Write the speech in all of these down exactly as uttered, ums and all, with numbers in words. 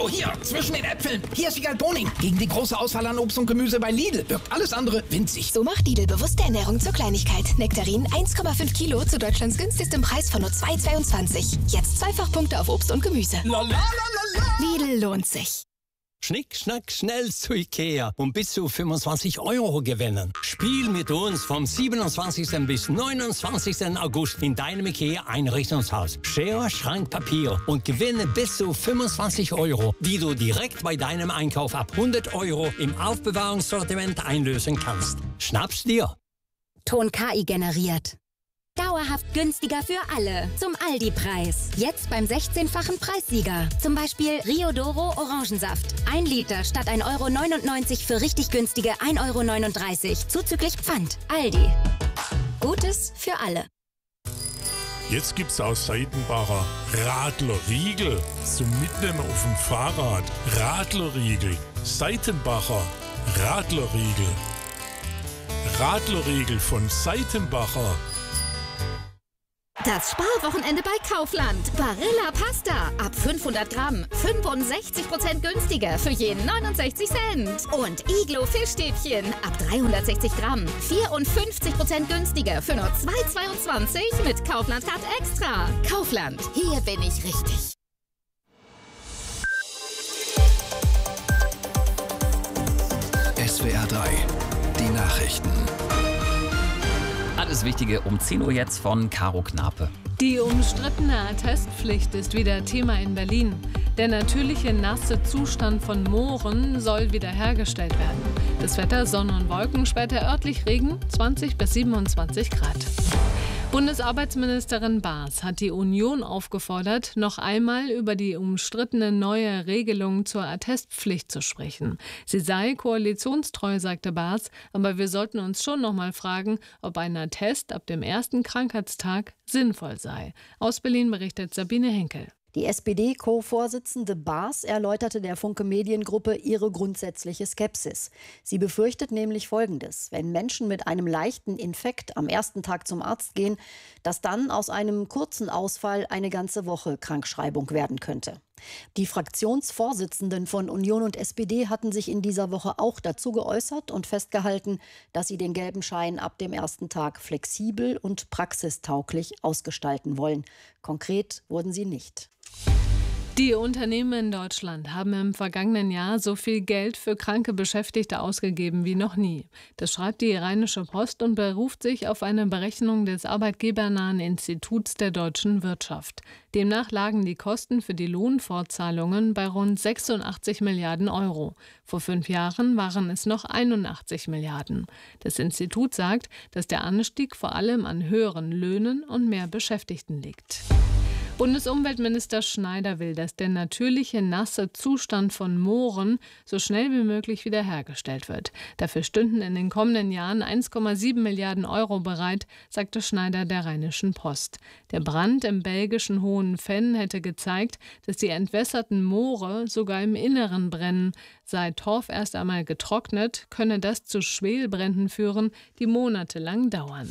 Hallo, hier, zwischen den Äpfeln. Hier ist Wiegald Boning. Gegen die große Auswahl an Obst und Gemüse bei Lidl wirkt alles andere winzig. So macht Lidl bewusste Ernährung zur Kleinigkeit. Nektarin eins Komma fünf Kilo zu Deutschlands günstigstem Preis von nur zwei Euro zweiundzwanzig. Jetzt Zweifachpunkte auf Obst und Gemüse. La, la, la, la, la. Lidl lohnt sich. Schnick, schnack, schnell zu Ikea und bis zu fünfundzwanzig Euro gewinnen. Spiel mit uns vom siebenundzwanzigsten bis neunundzwanzigsten August in deinem Ikea-Einrichtungshaus. Schere, Schrank, Papier und gewinne bis zu fünfundzwanzig Euro, die du direkt bei deinem Einkauf ab hundert Euro im Aufbewahrungssortiment einlösen kannst. Schnapp's dir! Ton K I generiert. Dauerhaft günstiger für alle. Zum Aldi-Preis. Jetzt beim sechzehnfachen Preissieger. Zum Beispiel Rio Doro Orangensaft. Ein Liter statt ein Euro neunundneunzig für richtig günstige ein Euro neununddreißig. Zuzüglich Pfand. Aldi. Gutes für alle. Jetzt gibt's aus Seitenbacher Radlerriegel zum Mitnehmen auf dem Fahrrad. Radlerriegel. Seitenbacher Radlerriegel. Radlerriegel von Seitenbacher. Das Sparwochenende bei Kaufland. Barilla Pasta. Ab fünfhundert Gramm. fünfundsechzig Prozent günstiger für jeden neunundsechzig Cent. Und Iglo Fischstäbchen. Ab dreihundertsechzig Gramm. vierundfünfzig Prozent günstiger für nur zwei Euro zweiundzwanzig mit Kaufland Card Extra. Kaufland. Hier bin ich richtig. S W R drei. Die Nachrichten. Alles Wichtige um zehn Uhr jetzt von Caro Knape. Die umstrittene Attestpflicht ist wieder Thema in Berlin. Der natürliche nasse Zustand von Mooren soll wiederhergestellt werden. Das Wetter Sonne und Wolken, später örtlich Regen, zwanzig bis siebenundzwanzig Grad. Bundesarbeitsministerin Baas hat die Union aufgefordert, noch einmal über die umstrittene neue Regelung zur Attestpflicht zu sprechen. Sie sei koalitionstreu, sagte Baas, aber wir sollten uns schon noch mal fragen, ob ein Attest ab dem ersten Krankheitstag sinnvoll sei. Aus Berlin berichtet Sabine Henkel. Die S P D-Co-Vorsitzende Baas erläuterte der Funke Mediengruppe ihre grundsätzliche Skepsis. Sie befürchtet nämlich Folgendes: Wenn Menschen mit einem leichten Infekt am ersten Tag zum Arzt gehen, dass dann aus einem kurzen Ausfall eine ganze Woche Krankschreibung werden könnte. Die Fraktionsvorsitzenden von Union und S P D hatten sich in dieser Woche auch dazu geäußert und festgehalten, dass sie den gelben Schein ab dem ersten Tag flexibel und praxistauglich ausgestalten wollen. Konkret wurden sie nicht. Die Unternehmen in Deutschland haben im vergangenen Jahr so viel Geld für kranke Beschäftigte ausgegeben wie noch nie. Das schreibt die Rheinische Post und beruft sich auf eine Berechnung des arbeitgebernahen Instituts der deutschen Wirtschaft. Demnach lagen die Kosten für die Lohnfortzahlungen bei rund sechsundachtzig Milliarden Euro. Vor fünf Jahren waren es noch einundachtzig Milliarden. Das Institut sagt, dass der Anstieg vor allem an höheren Löhnen und mehr Beschäftigten liegt. Bundesumweltminister Schneider will, dass der natürliche nasse Zustand von Mooren so schnell wie möglich wiederhergestellt wird. Dafür stünden in den kommenden Jahren eins Komma sieben Milliarden Euro bereit, sagte Schneider der Rheinischen Post. Der Brand im belgischen Hohen Venn hätte gezeigt, dass die entwässerten Moore sogar im Inneren brennen. Sei Torf erst einmal getrocknet, könne das zu Schwelbränden führen, die monatelang dauern.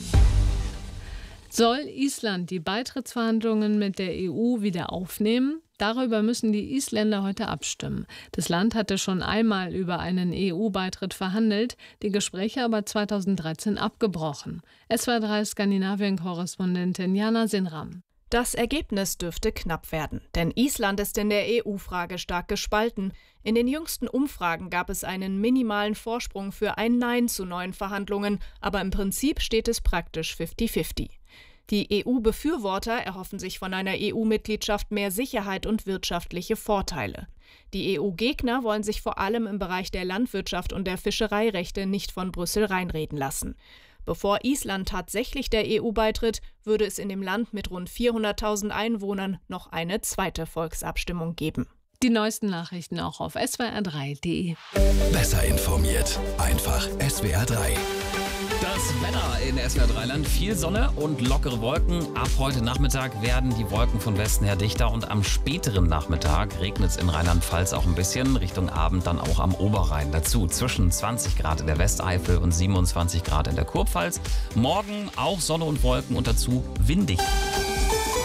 Soll Island die Beitrittsverhandlungen mit der E U wieder aufnehmen? Darüber müssen die Isländer heute abstimmen. Das Land hatte schon einmal über einen E U-Beitritt verhandelt, die Gespräche aber zweitausenddreizehn abgebrochen. S W R drei Skandinavien-Korrespondentin Jana Sinram. Das Ergebnis dürfte knapp werden, denn Island ist in der E U-Frage stark gespalten. In den jüngsten Umfragen gab es einen minimalen Vorsprung für ein Nein zu neuen Verhandlungen, aber im Prinzip steht es praktisch fifty fifty. Die E U-Befürworter erhoffen sich von einer E U-Mitgliedschaft mehr Sicherheit und wirtschaftliche Vorteile. Die E U-Gegner wollen sich vor allem im Bereich der Landwirtschaft und der Fischereirechte nicht von Brüssel reinreden lassen. Bevor Island tatsächlich der E U beitritt, würde es in dem Land mit rund vierhunderttausend Einwohnern noch eine zweite Volksabstimmung geben. Die neuesten Nachrichten auch auf S W R drei punkt de. Besser informiert, einfach S W R drei. Das Wetter in S W R drei Land, viel Sonne und lockere Wolken. Ab heute Nachmittag werden die Wolken von Westen her dichter und am späteren Nachmittag regnet es in Rheinland-Pfalz auch ein bisschen. Richtung Abend dann auch am Oberrhein. Dazu zwischen zwanzig Grad in der Westeifel und siebenundzwanzig Grad in der Kurpfalz. Morgen auch Sonne und Wolken und dazu windig.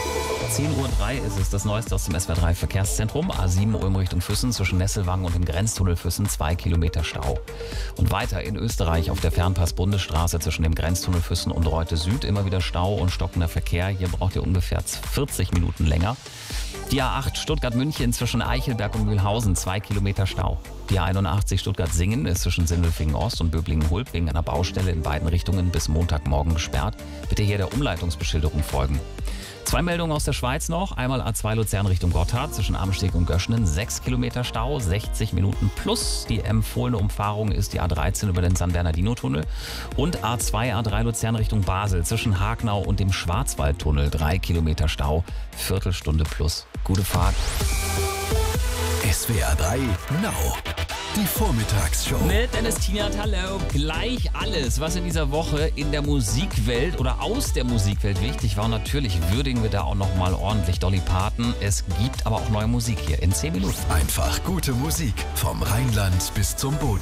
zehn Uhr drei ist es, das Neueste aus dem S W R drei Verkehrszentrum. A sieben Ulm Richtung Füssen zwischen Nesselwangen und dem Grenztunnel Füssen, zwei Kilometer Stau. Und weiter in Österreich auf der Fernpass-Bundesstraße zwischen dem Grenztunnel Füssen und Reute Süd immer wieder Stau und stockender Verkehr. Hier braucht ihr ungefähr vierzig Minuten länger. Die A acht Stuttgart-München zwischen Eichelberg und Mühlhausen, zwei Kilometer Stau. Die A einundachtzig Stuttgart-Singen ist zwischen Sindelfingen-Ost und Böblingen-Hulb wegen einer Baustelle in beiden Richtungen bis Montagmorgen gesperrt. Bitte hier der Umleitungsbeschilderung folgen. Zwei Meldungen aus der Schweiz noch. Einmal A zwei Luzern Richtung Gotthard zwischen Amsteg und Göschenen, sechs Kilometer Stau, sechzig Minuten plus. Die empfohlene Umfahrung ist die A dreizehn über den San Bernardino-Tunnel. Und A zwei A drei Luzern Richtung Basel zwischen Hagnau und dem Schwarzwaldtunnel, drei Kilometer Stau, Viertelstunde plus. Gute Fahrt. S W R drei Now. Die Vormittagsshow. Mit Dennis Tienert, hallo. Gleich alles, was in dieser Woche in der Musikwelt oder aus der Musikwelt wichtig war. Und natürlich würdigen wir da auch nochmal ordentlich Dolly Parton. Es gibt aber auch neue Musik hier in zehn Minuten. Einfach gute Musik vom Rheinland bis zum Boden.